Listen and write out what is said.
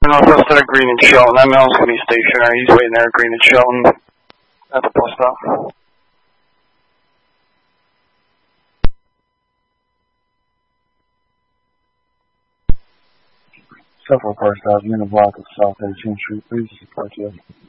Northwest at Green and Shelton. That mail's going to be stationary. He's waiting there at Green and Shelton at the bus stop. Several cars have in a block of South 18th Street. Please report to you.